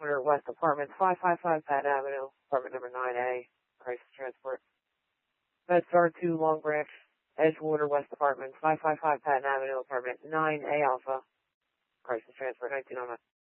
Corner West Apartments, 555 Patton Avenue, apartment number 9A, crisis transport. MedStar 2 Long Branch, Edgewater West Apartments, 555 Patton Avenue, apartment 9A Alpha, crisis transport, 1909.